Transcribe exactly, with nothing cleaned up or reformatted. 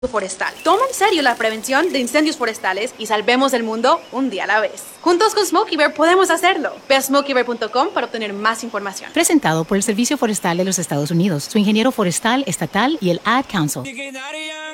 forestal. Toma en serio la prevención de incendios forestales y salvemos el mundo un día a la vez. Juntos con Smokey Bear podemos hacerlo. Ve a smokey bear punto com para obtener más información. Presentado por el Servicio Forestal de los Estados Unidos, su ingeniero forestal estatal y el Ad Council.